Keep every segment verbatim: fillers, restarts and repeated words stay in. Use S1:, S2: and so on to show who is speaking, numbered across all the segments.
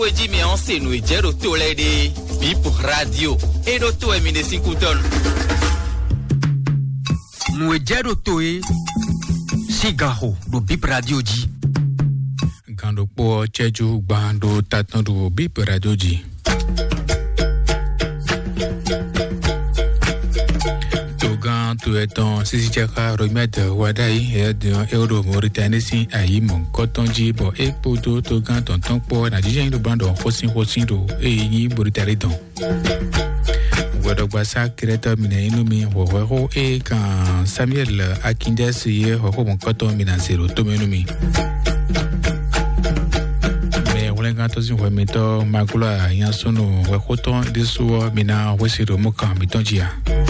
S1: Hoje me ensino e gero to lady Bip Radio e do to e mine cinco ton.
S2: Mu gero to e sigaho do Bip Radio ji.
S3: Gando po cheju bando tatan do Bip Radio ji. Togan tu eton sisi chaka remède wadai e de euro Mauritanie si ayi mon kotonji bo e podo togan tonton po na jijen do bando hosin hosin do e yi Mauritanie don. Wado gbasa creator mina inu mi wo wo e kan Samuel Akindes ye ho mon koton mina zero to menu mi. Tosi wa meto magula yansunu wa koton desuo mina wesiro muka mitonjia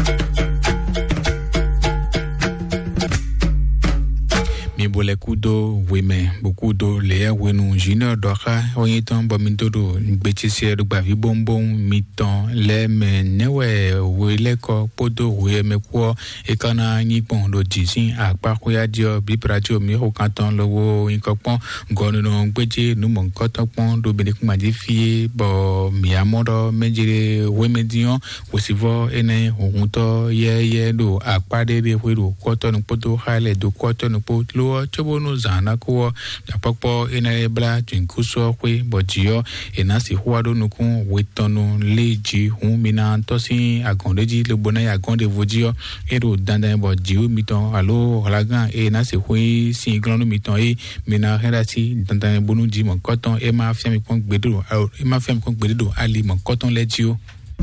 S3: mi bole kudo weme bokudo le wenu junior doka oyiton bomintodo gbetisi do gba vi bonbon miton le me newe weleko podo we mekwo ekana yipon do jisin apakoya dio biprajo mi ho kanton lowo inkopon gonu no gbeje nu mon kotopon do benik maji fie bo mi amodo mejire wemedion wosivo ene hunto ye ye do apade de wedo koton podo hale do koton potlo chobono zana ko apopo ene bla jinkuso kwe bojio enasi huado nukun wetono leji humina tosi agondeji le bona ya gonde vojio ero dandan bojio miton alo holagan enasi hui si glonu miton e mina herasi dandan bonu ji mon koton e ma fiami kon gbedo e ma fiami kon gbedo ali mon koton lejio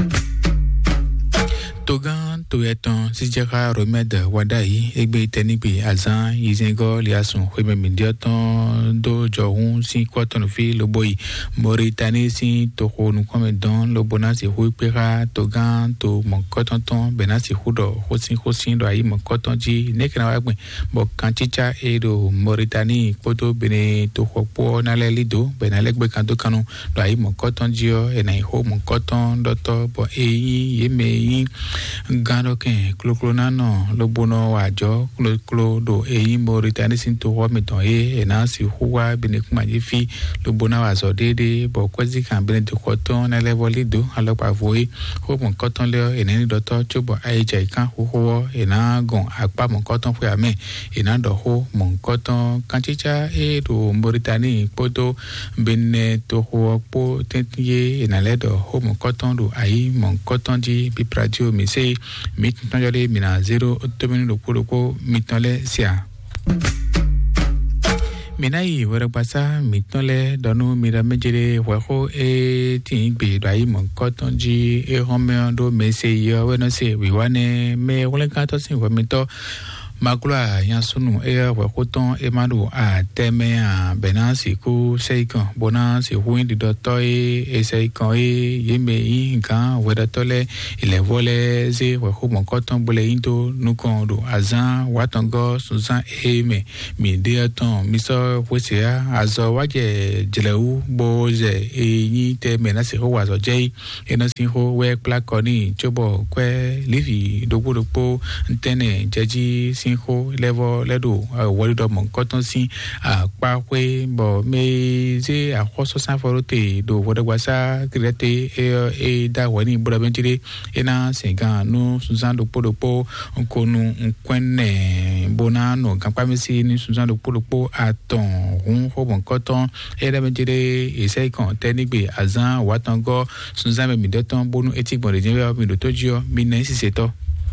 S3: Togan to eton sijaka remède wadai egbe tenipe azan izengo liasun weme mindioton do johun si kwaton fi loboy Mauritanie si to honu kome don lobona si hui pera togan to mon kotonton benasi hudo hosin hosin do ayi mon kotonji nekena wagbe bo kanchicha e do Mauritanie poto bene to hopo na le lido benalegbe kanto kanu do ayi mon kotonji o enai ho mon koton doto bo eyi yemeyi Gano ke kloklo no lobono wajo kloklo do e Mauritanie sinto ho meton e na si huwa bine kuma jifi lobona wazo dede bo kwazi kan bine de koton na level lido alopa voi ho mon koton le eneni doto chobo aija kan ho e na gon apa mon koton fu ame e na do ho mon koton kanchicha e do Mauritanie poto bine to ho po tentie e na le do ho mon koton do ai mon koton ji bipradio mi se Mitan jale mina zero otomeni loko loko mitan le sia. Mina yi wera basa mitan le donu mira mejere wako e tingbe do ayi mon koton ji e home do mese yo wena se wiwane me wole kato sin wa mito Magula yansunu e wa koton e madu a teme a benasi ku seikon bona si huin di dotoi e seikon e yeme inka weda tole ile vole ze wa ko mon koton bole indo nukon do azan watongo suzan e me mi de ton miso wesia azo waje jeleu boze e yi te menasi ho wazo jei e na si ho we plakoni chobo kwe livi dogo dopo ntene jaji ho level ledo walido mon koton si a pa kwe bo meze a khoso san forote do woda gwasa krete e e da wani bura bentire ena senga no sunzan do podopo nkonu nkwenne bona no kampa mesi ni sunzan do podopo aton hun ho mon koton e da bentire e sai kon tenigbe azan watango sunzan me midoton bonu etikbon de jewe mi do tojio mi nesi seto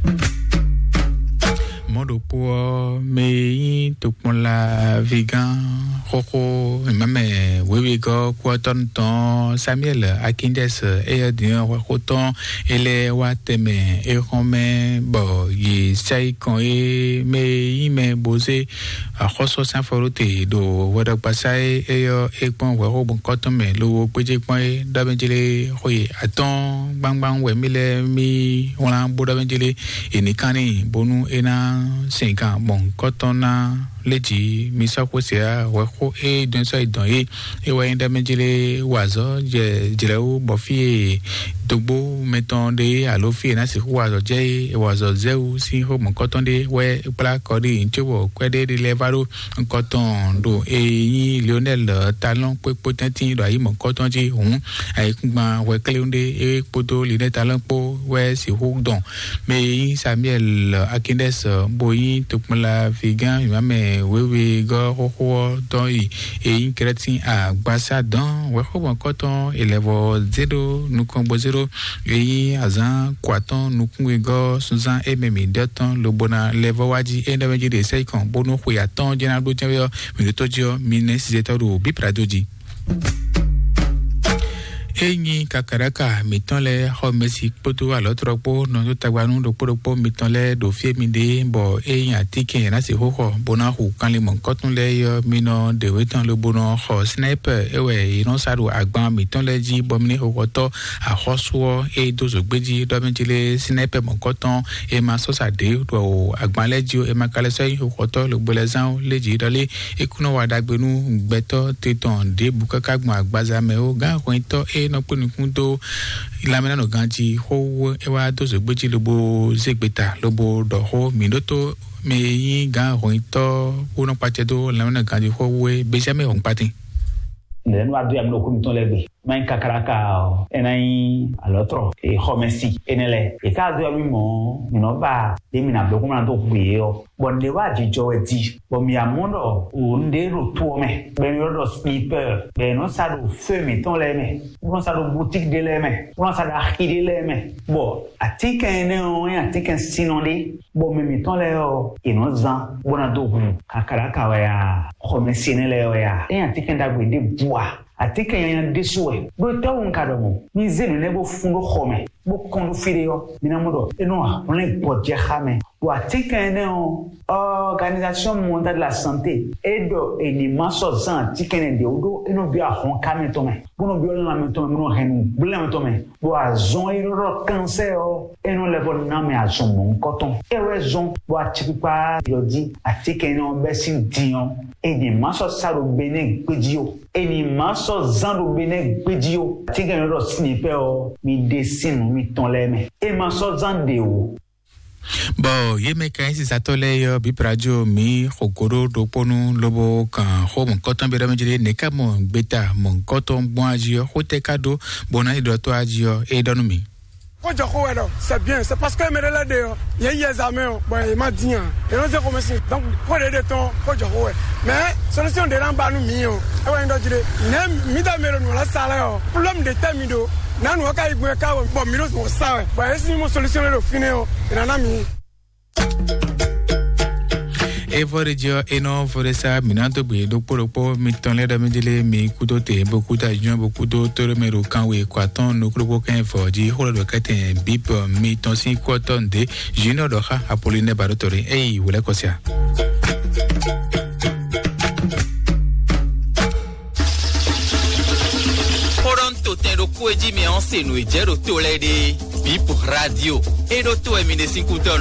S3: modo pour me to pon la vegan koko mame wewe go kwaton ton Samuel Akindes e din wakoton ele wateme e home bo yi sai kon e me ime boze a khoso san forote do wada pasai e yo e pon wa bon koton me lo peje pon e da benjele hoye aton bang bang we mile mi wala boda benjele e ni kani bonu ena senga bon kotona leji misako sia weko e donso idon e e wa inda mejele wazo je jelewu bofi dogbo metonde alofi na si wazo je e wazo zeu si ho monkotonde we pla kodi nchobo kwede de levaro nkoton do e yin Lionel Talon pe potenti do ayi monkotonji hun ai kugba we kleunde e poto Lionel Talon po we si ho don me Samuel Akindes boyi tokmala figan mame wewe go ho don yi e yin kretin agbasa dan we ho monkoton elevo zero nukombo zero e azan kwaton nukwe go sunzan ememi deton lobona levo waji endameji de seikon bonu khoyaton jenado jeyo minutojo minesizetoru bipradoji Enyi kakaraka mitonle homesi poto alotropo no tagbanu do poropo mitonle do fiemide bo eyin atike na se hoho bona hu kanle mon kotunle yo mino de wetan lo bono ho sniper ewe iran saru agban mitonle ji bomni hoto ahosuo e dozo gbeji do menjile sniper mon koton e ma sosa de do agban leji e ma kale sai hoto lo bolezan leji dole e kuno wadagbenu gbeto teton de bukaka gbon agbaza me o ga kwento e no puninkun to ilamena no ganji ho ewa dozo gbeji lobo zegbeta lobo doho minuto me yin ga hoito uno pachedo lamena ganji ho we bejame on patin
S4: le no adu am no kumiton lebe main kakaraka enai alotro e homesi enele e ka adu mi mo mi no ba de mi na blo ko na to gbe o bon de wa jijo e ti bo mi amondo o nde ro to me be yo do sleeper be no sa do feu mi ton le me no sa do boutique de le me no sa da khide le me bo atika ene o atika sinonde bo mi mi ton le o e no zan bona do kakaraka wa ya homesi enele o ya e atika nda gbe de bois atike yan desuwe bo tawu nkadomo mi zenu ne bo fundo khome bo kondo fidio minamodo eno on est bodje khame bo atike ne o organisation mondiale de la santé edo enima so zan atike ne de odo eno bi a hon kame to me bo no bi o la me to me no henu bla me to me bo azon iro cancer o eno le bo na me azon mon coton e raison bo atipa yodi atike ne o besin dion enima so saro bene gbedio enima so zando bene gbedio atike ne ro sniper o mi dessin mi ton leme e ma so zande o
S3: bo ye me kan si satole yo bi prajo mi khokoro do ponu lobo kan ho mon koton be ramejele ne ka mon beta mon koton bon agio hote kado bona ido to agio e donu mi
S5: c'est bien, c'est parce que mes relais il y a des amis, bon, il m'a dit, et on sait comment c'est. Donc, pour les détons, faut dire, mais, solution de l'embarras, nous, mio, et on doit dire, il n'y a pas de la salle, pour l'homme de Tamido, n'a nous pas eu de cas, bon, milo, c'est ça, bon, c'est une solution de l'offre, et n'en a mis.
S3: Evorejo eno foresa minanto be do poropo mitonle da mejele mi kudo te boku ta jun boku do toro mero kanwe kwaton no kropo kan foji holo do katen bip mi tonsi kwaton de jino do ha Apolline Barotori ei wala kosia
S1: Toronto tendo kueji mi onse no ejero to lady bip radio edo to emine cinco ton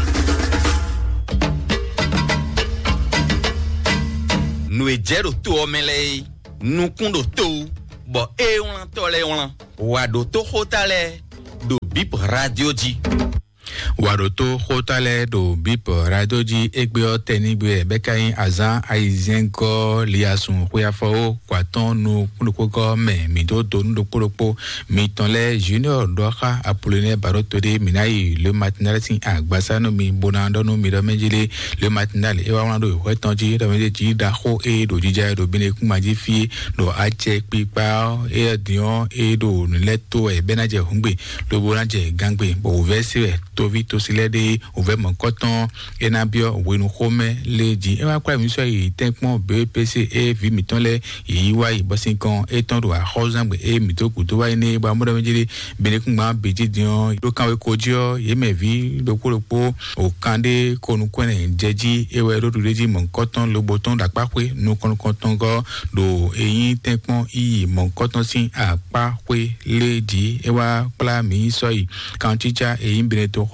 S1: no ejero to omele no kundo to bo e on tole on wa do to hotale do bip radio ji
S3: waroto hotale do bip radio ji egbe otenigbe bekayin azan aizenko liasun kuyafo kwaton no kunoko me mi do do no poropo mi tonle junior doha Apolline Barotori minai le matinal sin agbasa no mi bonando no mi domejile le matinal e wa do wetonji domeji da ho e do jija do bine kumaji fi do ache pipa e dion e do leto e benaje hungbe lo bonaje gangbe bo vesi to vito silede ove mon coton enabio wenu home leji e wa kwa mi so yi tenpon B P C e vi mitonle yi wa ibosin kan e ton do a hozangbe e mitoku to wa ni ba mo domejile bine kunma beji dion do kanwe kojo ye mevi do poropo o kande konu kwene jeji e we do leji mon coton lo boton da pape no kon coton go do eyin tenpon yi mon coton sin a pape leji e wa pla mi so yi kan chicha e yin bine to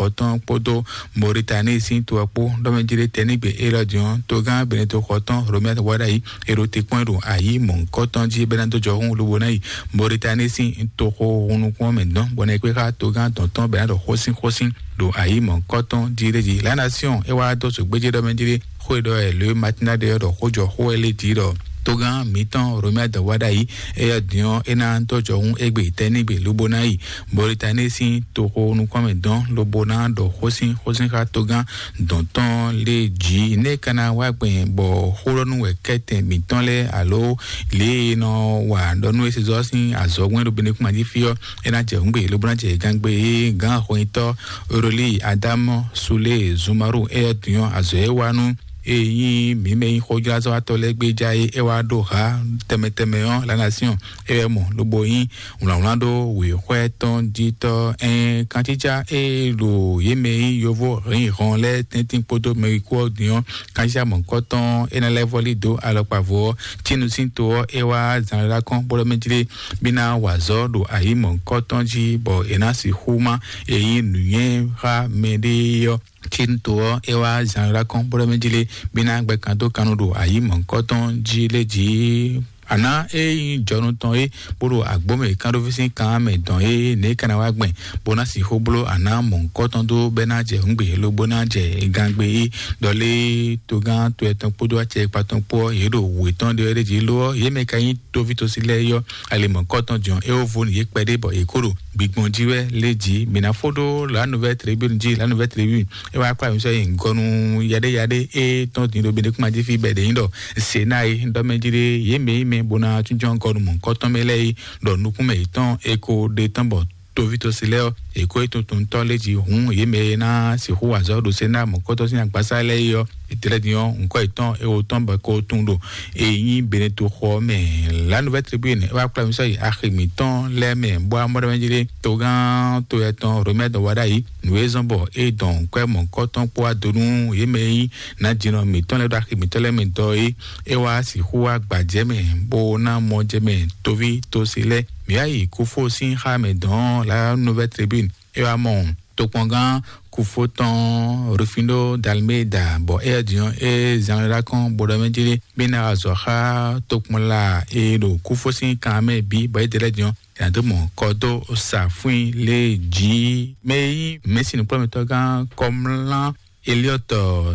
S3: koton podo Mauritanie sin to apo do menjire tenigbe elodion Togan Benito koton Romiat wadai erote pointu ayi mon koton ji benando johun lubonai Mauritanie sin to ko unu ko mendon bonekwe ka Togan tonton benando hosin hosin do ayi mon koton direji la nation e wa do so gbeje do menjire khoido e le matinal de do hojo ho ele ti do Togan mitan Romiat wadai e dion ena to johun egbe tenigbe lubonai Mauritanie sin to ko unu ko mendon lobona do hosin hosin ka Togan donton le ji ne kana wa gben bo horonu we kete mitan le alo le no wa donu ese zosin azogwen do bene kuma di fio ena je ngbe lobona je gangbe gan hoito oroli Adam Sule Zumaru e dion azoe wanu eyi mime khoja zo atolegbe jai ewa do ha temeteme on la nation e mo lobo yin unlando we kweton dito en kantija e lo yeme yovo rin ron le tintin poto me ko dion kanja mon koton en le volido alopavo tinu sinto ewa zanra kon bolo menjile bina wazo do ayi mon koton ji bo enasi huma eyi nuyen ha medio Tinto ewa zanra kon bolo menjile bina gbe kanto kanudo ayi mon koton ji leji ana e jonu ton e boro agbome kan visin kan me don e ne kana wa gbin bona si hoblo ana mon koton do benaje ngbe lo bonaje gangbe e dole Togan to etan podo ache paton po yero we ton de reji lo ye me kan to vito sile yo ale mon koton jon e o voni ye pede bo e koro bigbon jiwe leji mina fodo la nouvelle tribune ji la nouvelle tribune e wa kwa mi so ngonu yade yade e ton tin do bene kuma ji fi bede ndo senai ndo menjire ye me me bona tunjon koru mon koton mele do nukume itan eko de tambo to vito sileo eko eto ton to leji hun ye me na si hu azo do sena mon koton sin agbasa le yo itele dion nko itan e o ton ba ko tundo e yin Benito ko me la nouvelle tribune wa kwa mi so yi akhimitan le me bo amoro menjire Togan to etan Romiat wadai nous zombo e don ko mon koton po adorun ye me na jino mi ton le do akhimitan le me do e e wa si hu agbaje me bo na mo je me to vi to sile mi ayi kufo sin ha me don la nouvelle tribune e wa mon to pongan kufo ton Rufino d'Almeida bo e dion e zanra kon bo do menjire bina azoha to ponla e do kufo sin kan me bi bo e de dion yando mon kodo sa fuin le ji me messi no prometo gan comme la Eliot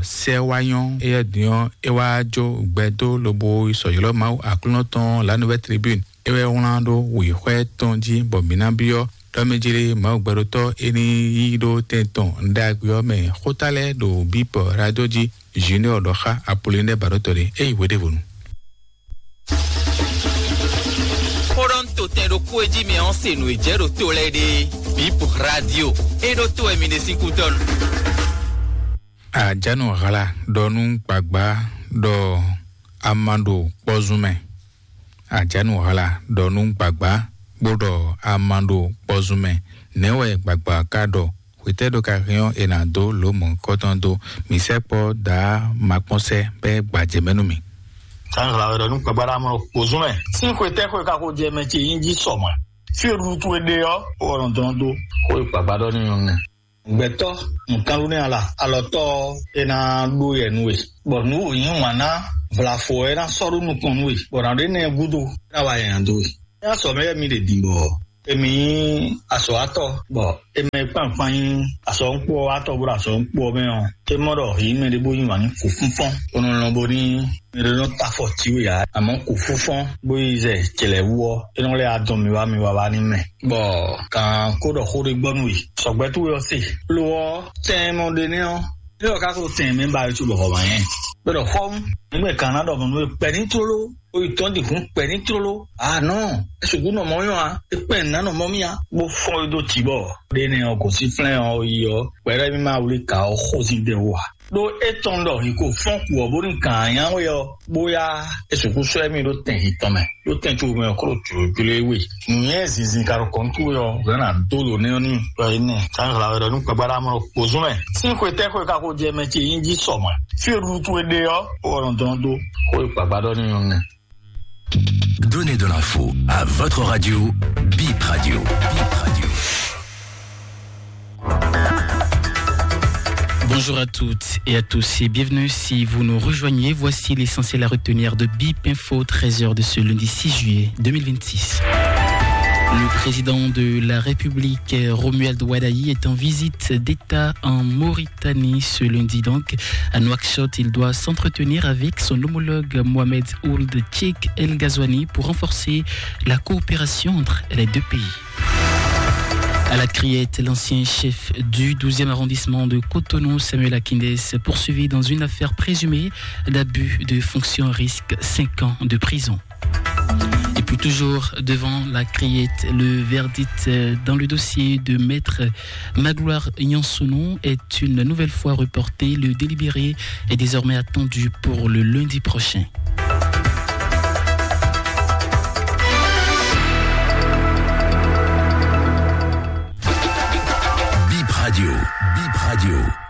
S3: Sewayon e dion e wa jo gbedo lobo isoyolo ma aklonton la nouvelle tribune e we onando wi hweton ji bo binabio domejire ma gberoto eni yido tenton ndagyo me hotale do bip radio ji junior do ha Apollinaire Barotore e wede vonu
S1: Poronto tendo kueji me onse no ejero to lede bip radio e do to emine cinquanton
S3: a janu gala donu gbagba do amando pozume a janu gala donu gbagba bodo amando pozume newe gbagba kado witedo karion enado lo mon kotondo misepo da maponse be gbajemenumi
S6: Sangla do nunca baramo pozume cinco te ko ka ko je meche inji soma fi rutu ede yo oron dondo ko gbagba do ni yon gbeto nkan lu ni ala aloto ena lu yenwe bo nu yin wana vla fo era soru nu konwe bo na de ne gudu na wa yan do ya so me mi de dimbo emi aso ato bo emi panpan aso npo ato bura aso npo me on te moro yi me de bo yin wa ni funfun onu lo bo ni re no ta fo ti ya amon ku funfun bo ize kele wo enu le adon mi wa mi wa ba ni me bo kan ko do ho de gbonu yi so gbe tu yo si lo te mo de ni o yo ka so ten me ba tu bo ho ba yen pero home me Canada mo pe ni tolo o iton di fun pe ni tolo ah non sugun no mo yan a pe na no mo mi a mo fo do ti bo de ni o ko si flen o yo pere mi ma wuli ka o ho si de wa do eton do iko fon ku o borin kan yan o yo boya esugun so emi do ten hitan me do ten tu me ko tu pele we nyen zizin karo kon tu yo na dolo ne oni pa ine kan la do nu pa bara mo pozume sin ko te ko ka ko je me ti inji soma fi rutu ede yo oron dondo ko pa ba do ni yon.
S7: Donnez de l'info à votre radio Bip Radio. Bip Radio.
S8: Bonjour à toutes et à tous et bienvenue si vous nous rejoignez. Voici l'essentiel à retenir de B I P Info, treize heures de ce lundi six juillet deux mille vingt-six. Le président de la République, Romuald Wadaï, est en visite d'État en Mauritanie ce lundi. Donc, à Nouakchott, il doit s'entretenir avec son homologue Mohamed Ould Cheikh El Ghazouani pour renforcer la coopération entre les deux pays. À la Criette, l'ancien chef du douzième arrondissement de Cotonou, Samuel Akindès, poursuivi dans une affaire présumée d'abus de fonction risque cinq ans de prison. Et puis toujours devant la Criette, le verdict dans le dossier de Maître Magloire Nyansounou est une nouvelle fois reporté. Le délibéré est désormais attendu pour le lundi prochain.
S7: B I P Radio, B I P Radio.